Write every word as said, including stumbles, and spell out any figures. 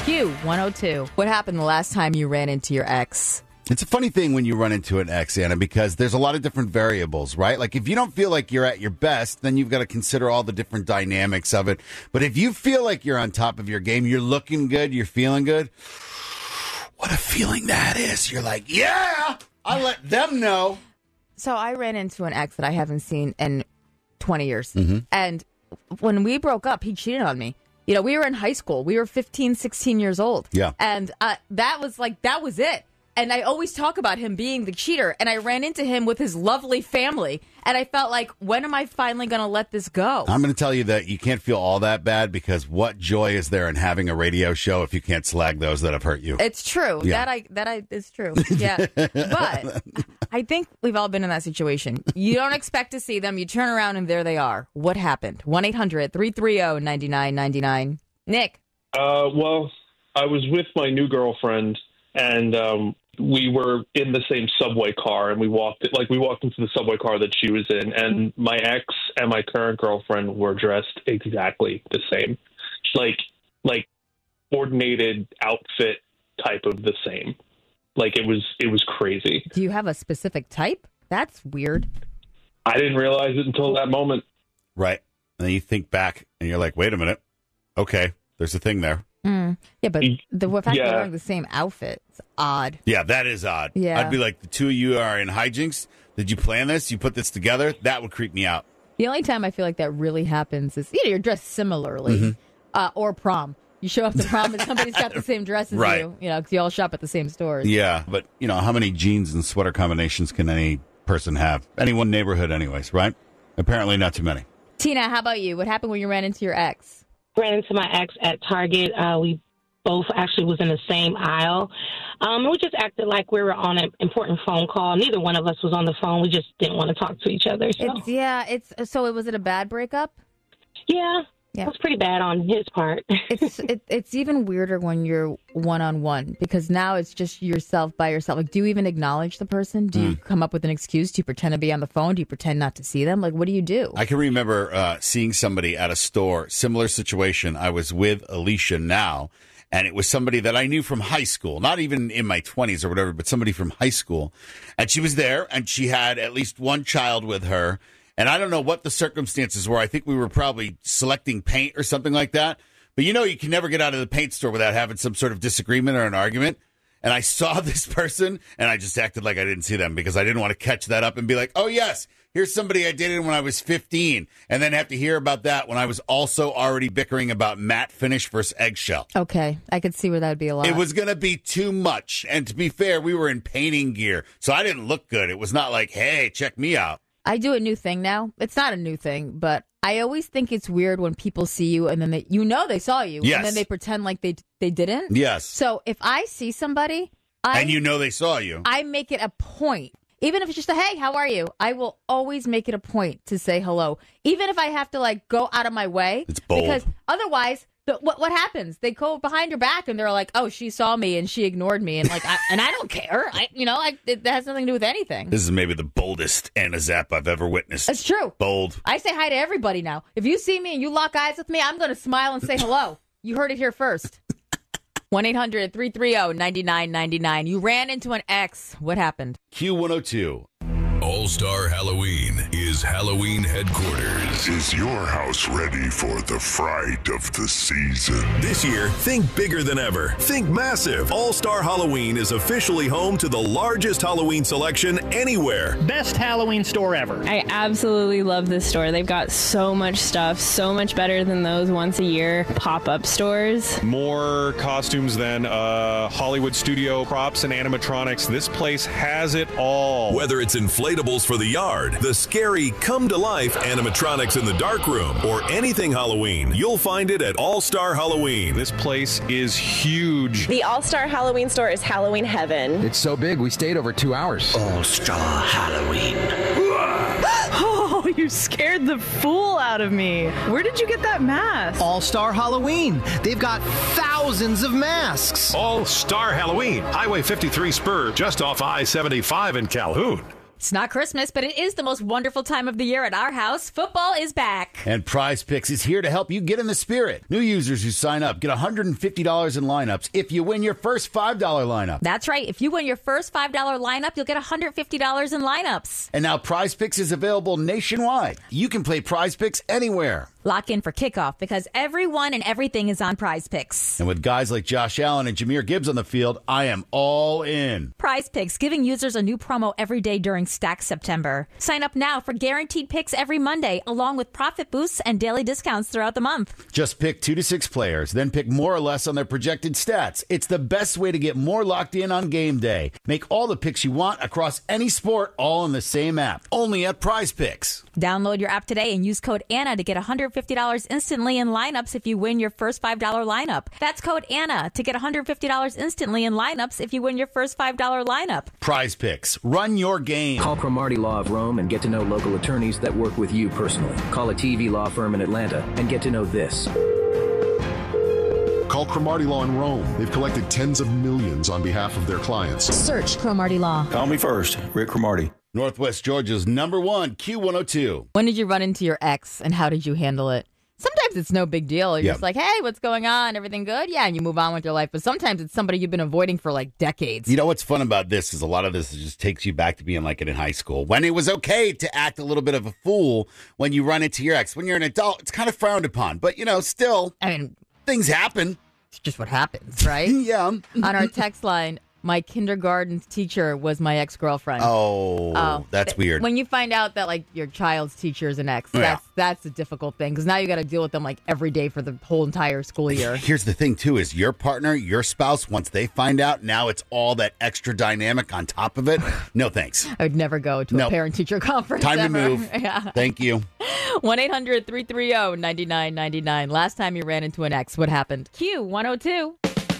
Q one oh two. What happened the last time you ran into your ex? It's a funny thing when you run into an ex, Anna, because there's a lot of different variables, right? Like, if you don't feel like you're at your best, then you've got to consider all the different dynamics of it. But if you feel like you're on top of your game, you're looking good, you're feeling good, what a feeling that is. You're like, yeah, I let them know. So I ran into an ex that I haven't seen in twenty years. Mm-hmm. And when we broke up, he cheated on me. You know, we were in high school. We were fifteen, sixteen years old. Yeah. And uh, that was like, that was it. And I always talk about him being the cheater. And I ran into him with his lovely family. And I felt like, when am I finally going to let this go? I'm going to tell you that you can't feel all that bad, because what joy is there in having a radio show if you can't slag those that have hurt you? It's true. Yeah. That I that I is true. Yeah. But I think we've all been in that situation. You don't expect to see them. You turn around and there they are. What happened? one eight hundred three three zero nine nine nine nine. Nick. Uh, well, I was with my new girlfriend, and um, we were in the same subway car, and we walked like we walked into the subway car that she was in, and my ex and my current girlfriend were dressed exactly the same, like like coordinated outfit type of the same. Like it was it was crazy. Do you have a specific type? That's weird. I didn't realize it until that moment. Right. And then you think back, and you're like, wait a minute. Okay, there's a thing there. Mm. Yeah, but the fact Yeah. they're wearing the same outfit is odd. Yeah, that is odd. Yeah. I'd be like, the two of you are in hijinks. Did you plan this? You put this together? That would creep me out. The only time I feel like that really happens is, you know, you're dressed similarly, Mm-hmm. uh, or prom. You show up to prom and somebody's got the same dress as Right. you, you know, because you all shop at the same stores. Yeah, but, you know, how many jeans and sweater combinations can any person have? Any one neighborhood anyways, right? Apparently not too many. Tina, how about you? What happened when you ran into your ex? Ran into my ex at Target. Uh, we both actually was in the same aisle. Um, we just acted like we were on an important phone call. Neither one of us was on the phone. We just didn't want to talk to each other. So. It's, yeah, it's so. Was it a bad breakup? Yeah, Yeah. it was pretty bad on his part. It's it, it's even weirder when you're one on one, because now it's just yourself by yourself. Like, do you even acknowledge the person? Do you come up with an excuse? Do you pretend to be on the phone? Do you pretend not to see them? Like, what do you do? I can remember uh, seeing somebody at a store, similar situation. I was with Alicia now, and it was somebody that I knew from high school, not even in my twenties or whatever, but somebody from high school. And she was there, and she had at least one child with her. And I don't know what the circumstances were. I think we were probably selecting paint or something like that. But you know, you can never get out of the paint store without having some sort of disagreement or an argument. And I saw this person, and I just acted like I didn't see them, because I didn't want to catch that up and be like, oh, yes, here's somebody I dated when I was fifteen, and then have to hear about that when I was also already bickering about matte finish versus eggshell. Okay, I could see where that would be a lot. It was going to be too much. And to be fair, we were in painting gear, so I didn't look good. It was not like, hey, check me out. I do a new thing now. It's not a new thing, but I always think it's weird when people see you and then they, you know, they saw you, Yes. and then they pretend like they they didn't. Yes. So if I see somebody, I, And you know they saw you. I make it a point, even if it's just a hey, how are you? I will always make it a point to say hello, even if I have to like go out of my way. It's bold. Because otherwise, the, what what happens? They go behind your back and they're like, oh, she saw me and she ignored me, and like, I, and I don't care. I, you know, I, it, that has nothing to do with anything. This is maybe the boldest Anna Zapp I've ever witnessed. It's true. Bold. I say hi to everybody now. If you see me and you lock eyes with me, I'm going to smile and say hello. You heard it here first. one eight hundred three three zero nine nine nine nine. You ran into an ex. What happened? Q one oh two. All-Star Halloween is Halloween headquarters. Is your house ready for the fright of the season? This year, think bigger than ever. Think massive. All-Star Halloween is officially home to the largest Halloween selection anywhere. Best Halloween store ever. I absolutely love this store. They've got so much stuff, so much better than those once a year pop-up stores. More costumes than uh, Hollywood studio props and animatronics. This place has it all. Whether it's inflatables for the yard, the scary come-to-life animatronics in the dark room, or anything Halloween, you'll find it at All-Star Halloween. This place is huge. The All-Star Halloween store is Halloween heaven. It's so big, we stayed over two hours. All-Star Halloween. Oh, you scared the fool out of me. Where did you get that mask? All-Star Halloween. They've got thousands of masks. All-Star Halloween. Highway fifty-three Spur, just off I seventy-five in Calhoun. It's not Christmas, but it is the most wonderful time of the year at our house. Football is back. And Prize Picks is here to help you get in the spirit. New users who sign up get one hundred fifty dollars in lineups if you win your first five dollar lineup. That's right. If you win your first five dollar lineup, you'll get one hundred fifty dollars in lineups. And now Prize Picks is available nationwide. You can play Prize Picks anywhere. Lock in for kickoff because everyone and everything is on Prize Picks. And with guys like Josh Allen and Jahmyr Gibbs on the field, I am all in. Prize Picks, giving users a new promo every day during Stack September. Sign up now for guaranteed picks every Monday, along with profit boosts and daily discounts throughout the month. Just pick two to six players, then pick more or less on their projected stats. It's the best way to get more locked in on game day. Make all the picks you want across any sport, all in the same app. Only at Prize Picks. Download your app today and use code Anna to get one hundred fifty dollars instantly in lineups if you win your first five dollar lineup. That's code Anna to get one hundred fifty dollars instantly in lineups if you win your first five dollar lineup. Prize Picks. Run your game. Call Cromartie Law of Rome and get to know local attorneys that work with you personally. Call a T V law firm in Atlanta and get to know this. Call Cromartie Law in Rome. They've collected tens of millions on behalf of their clients. Search Cromartie Law. Call me first, Rick Cromartie. Northwest Georgia's number one, Q one oh two. When did you run into your ex and how did you handle it? Sometimes it's no big deal. You're Yeah. just like, hey, what's going on? Everything good? Yeah, and you move on with your life. But sometimes it's somebody you've been avoiding for like decades. You know what's fun about this is a lot of this just takes you back to being like it in high school. When it was okay to act a little bit of a fool when you run into your ex. When you're an adult, it's kind of frowned upon. But, you know, still, I mean, things happen. It's just what happens, right? Yeah. On our text line, my kindergarten teacher was my ex-girlfriend. Oh, Oh. that's weird. When you find out that like your child's teacher is an ex, Yeah. that's that's a difficult thing because now you got to deal with them like every day for the whole entire school year. Here's the thing, too, is your partner, your spouse, once they find out, now it's all that extra dynamic on top of it. No, thanks. I would never go to Nope. a parent-teacher conference. Time to ever. move. Yeah. Thank you. one eight hundred three three zero nine nine nine nine. Last time you ran into an ex, what happened? Q one oh two.